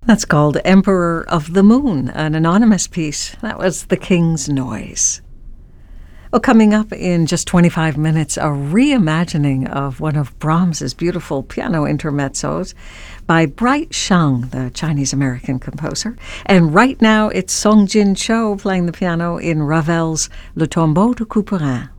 That's called Emperor of the Moon, an anonymous piece. That was The King's Noise. Well, coming up in just 25 minutes, a reimagining of one of Brahms's beautiful piano intermezzos by Bright Shang, the Chinese-American composer. And right now, it's Song Jin Cho playing the piano in Ravel's Le Tombeau de Couperin.